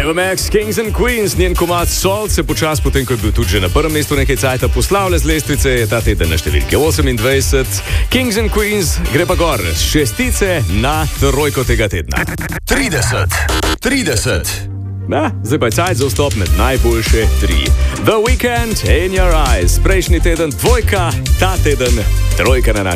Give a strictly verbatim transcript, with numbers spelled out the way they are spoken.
Ava Max, Kings and Queens, njen komad Salt se počas, potem ko je bil tudi že na prvem mestu nekaj cajta, poslavlja z lestvice, je ta teden na številke osemindvajset. Kings and Queens gre pa gor z šestice na trojko tega tedna. trideset. trideset. Na, zdaj pa je cajt za vstop med najboljše tri. The Weeknd, In Your Eyes. Prejšnji teden dvojka, ta teden trojka na naši